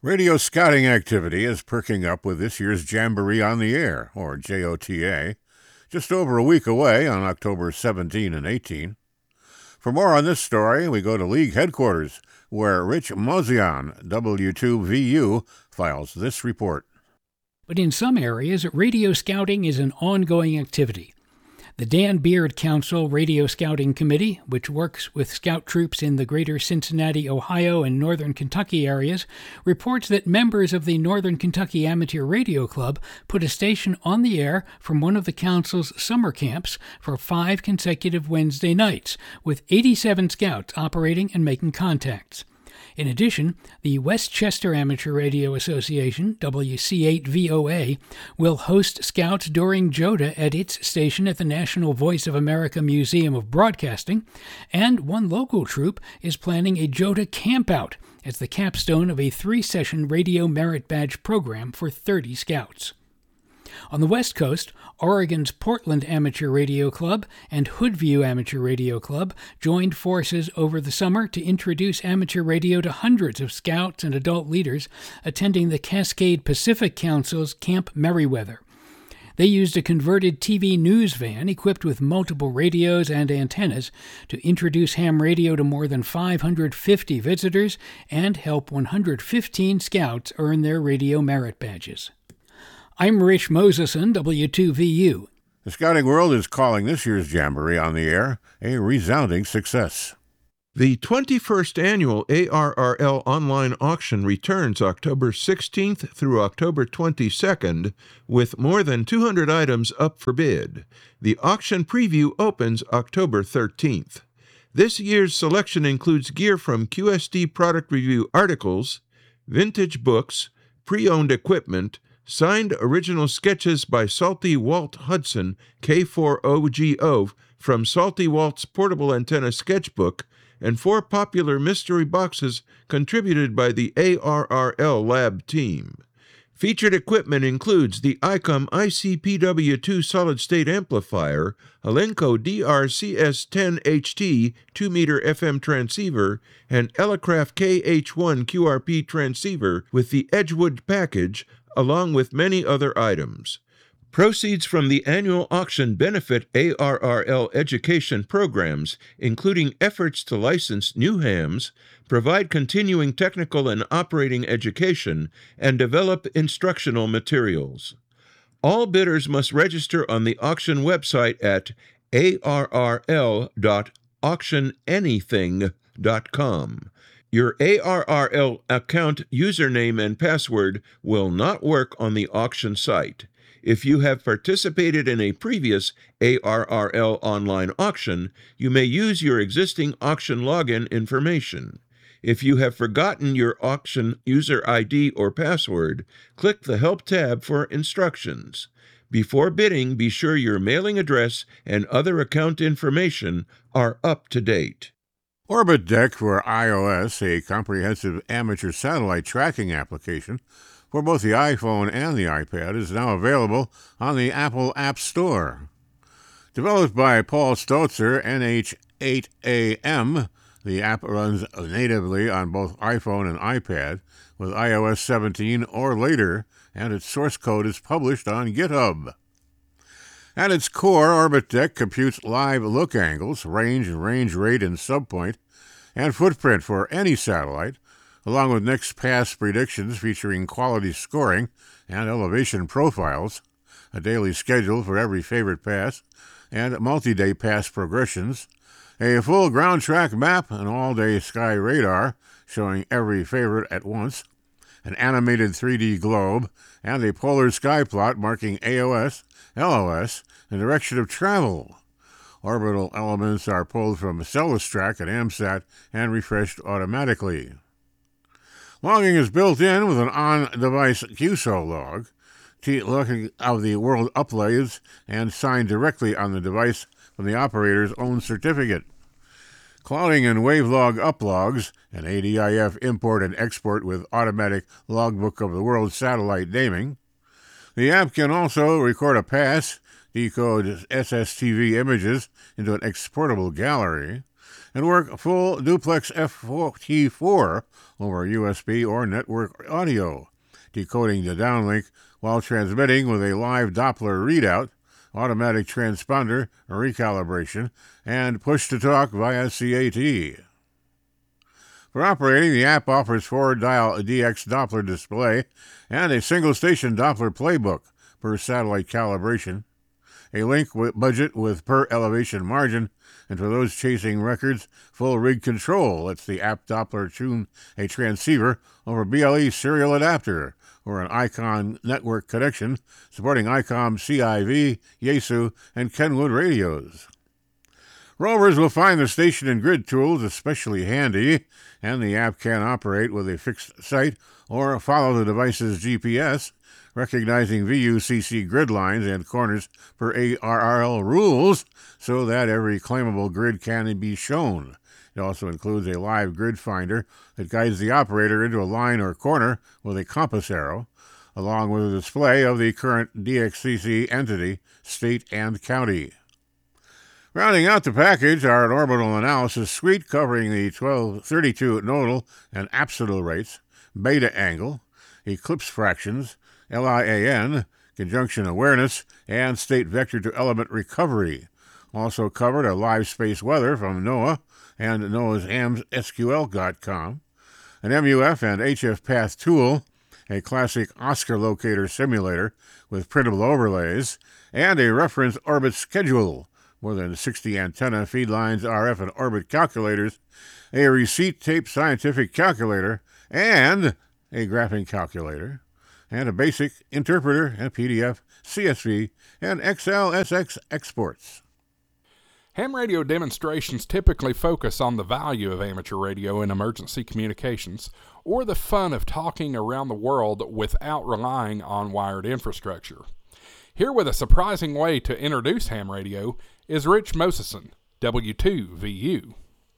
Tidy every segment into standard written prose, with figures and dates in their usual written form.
Radio scouting activity is perking up with this year's Jamboree on the Air, or JOTA, just over a week away on October 17 and 18. For more on this story, we go to League headquarters, where Rich Mozian, W2VU, files this report. But in some areas, radio scouting is an ongoing activity. The Dan Beard Council Radio Scouting Committee, which works with scout troops in the greater Cincinnati, Ohio, and northern Kentucky areas, reports that members of the Northern Kentucky Amateur Radio Club put a station on the air from one of the council's summer camps for 5 consecutive Wednesday nights, with 87 scouts operating and making contacts. In addition, the Westchester Amateur Radio Association, WC8VOA, will host scouts during JOTA at its station at the National Voice of America Museum of Broadcasting, and one local troop is planning a JOTA campout as the capstone of a 3-session Radio Merit Badge program for 30 scouts. On the West Coast, Oregon's Portland Amateur Radio Club and Hoodview Amateur Radio Club joined forces over the summer to introduce amateur radio to hundreds of scouts and adult leaders attending the Cascade Pacific Council's Camp Merriweather. They used a converted TV news van equipped with multiple radios and antennas to introduce ham radio to more than 550 visitors and help 115 scouts earn their radio merit badges. I'm Rich Moseson, W2VU. The scouting world is calling this year's Jamboree on the Air a resounding success. The 21st annual ARRL online auction returns October 16th through October 22nd, with more than 200 items up for bid. The auction preview opens October 13th. This year's selection includes gear from QSD Product Review articles, vintage books, pre-owned equipment, signed original sketches by Salty Walt Hudson, K4OGO, from Salty Walt's Portable Antenna Sketchbook, and 4 popular mystery boxes contributed by the ARRL Lab team. Featured equipment includes the ICOM ICPW2 solid-state amplifier, Alenco DRCS10HT 2-meter FM transceiver, and Elecraft KH1 QRP transceiver with the Edgewood package, along with many other items. Proceeds from the annual auction benefit ARRL education programs, including efforts to license new hams, provide continuing technical and operating education, and develop instructional materials. All bidders must register on the auction website at arrl.auctionanything.com. Your ARRL account username and password will not work on the auction site. If you have participated in a previous ARRL online auction, you may use your existing auction login information. If you have forgotten your auction user ID or password, click the Help tab for instructions. Before bidding, be sure your mailing address and other account information are up to date. Orbit Deck for iOS, a comprehensive amateur satellite tracking application for both the iPhone and the iPad, is now available on the Apple App Store. Developed by Paul Stotzer, NH8AM, the app runs natively on both iPhone and iPad with iOS 17 or later, and its source code is published on GitHub. At its core, Orbit Deck computes live look angles, range rate and subpoint, and footprint for any satellite, along with next pass predictions featuring quality scoring and elevation profiles, a daily schedule for every favorite pass, and multi-day pass progressions, a full ground track map, an all-day sky radar showing every favorite at once, an animated 3D globe, and a polar sky plot marking AOS, LOS, and direction of travel. Orbital elements are pulled from Cellustrack and AMSAT and refreshed automatically. Logging is built in with an on-device QSO log. Logging of the world uplays and signed directly on the device from the operator's own certificate. Clouding and wavelog uplogs, an ADIF import and export with automatic logbook of the world satellite naming. The app can also record a pass, decode SSTV images into an exportable gallery, and work full duplex FT4 over USB or network audio, decoding the downlink while transmitting with a live Doppler readout, automatic transponder recalibration, and push-to-talk via CAT. For operating, the app offers 4-dial DX Doppler display and a single-station Doppler playbook per satellite calibration, a link budget with per elevation margin, and for those chasing records, full rig control lets the app Doppler tune a transceiver over BLE serial adapter or an ICOM network connection supporting ICOM CIV, Yaesu, and Kenwood radios. Rovers will find the station and grid tools especially handy, and the app can operate with a fixed site or follow the device's GPS, recognizing VUCC grid lines and corners per ARRL rules so that every claimable grid can be shown. It also includes a live grid finder that guides the operator into a line or corner with a compass arrow, along with a display of the current DXCC entity, state, and county. Rounding out the package are an orbital analysis suite covering the 32 nodal and apsidal rates, beta angle, eclipse fractions, LIAN, conjunction awareness, and state vector to element recovery. Also covered are live space weather from NOAA and NOAA's AMSSQL.com, an MUF and HF path tool, a classic Oscar locator simulator with printable overlays, and a reference orbit schedule, more than 60 antenna, feed lines, RF, and orbit calculators, a receipt tape scientific calculator, and a graphing calculator, and a basic interpreter and PDF, CSV, and XLSX exports. Ham radio demonstrations typically focus on the value of amateur radio in emergency communications, or the fun of talking around the world without relying on wired infrastructure. Here with a surprising way to introduce ham radio is Rich Moseson, W2VU.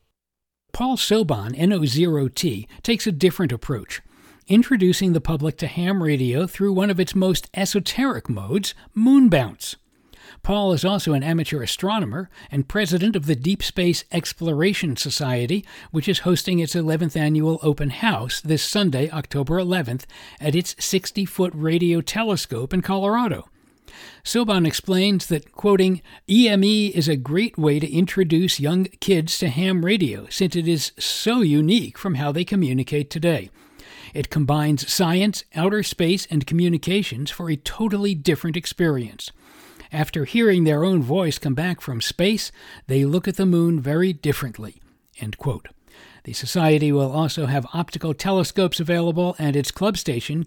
Paul Soban, NO0T, takes a different approach, introducing the public to ham radio through one of its most esoteric modes, moon bounce. Paul is also an amateur astronomer and president of the Deep Space Exploration Society, which is hosting its 11th annual open house this Sunday, October 11th, at its 60-foot radio telescope in Colorado. Soban explains that, quoting, EME is a great way to introduce young kids to ham radio, since it is so unique from how they communicate today. It combines science, outer space, and communications for a totally different experience. After hearing their own voice come back from space, they look at the moon very differently, end quote. The Society will also have optical telescopes available, and its club station,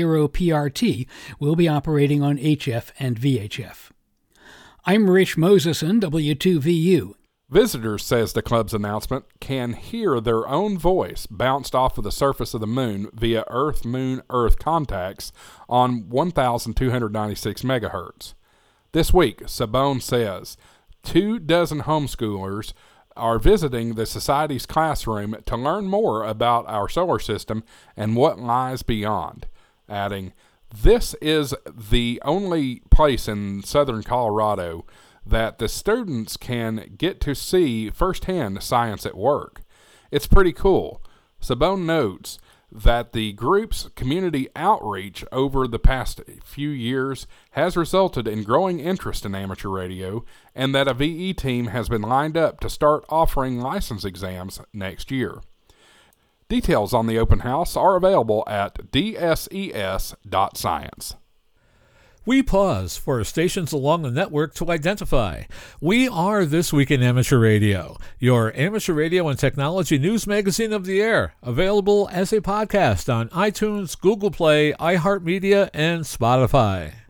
K0PRT, will be operating on HF and VHF. I'm Rich Moseson, W2VU. Visitors, says the club's announcement, can hear their own voice bounced off of the surface of the moon via Earth-Moon-Earth contacts on 1,296 megahertz. This week, Sabone says, 24 homeschoolers are visiting the Society's classroom to learn more about our solar system and what lies beyond, adding, this is the only place in southern Colorado that the students can get to see firsthand science at work. It's pretty cool. Sabone notes that the group's community outreach over the past few years has resulted in growing interest in amateur radio, and that a VE team has been lined up to start offering license exams next year. Details on the open house are available at dses.science. We pause for stations along the network to identify. We are This Week in Amateur Radio, your amateur radio and technology news magazine of the air, available as a podcast on iTunes, Google Play, iHeartMedia, and Spotify.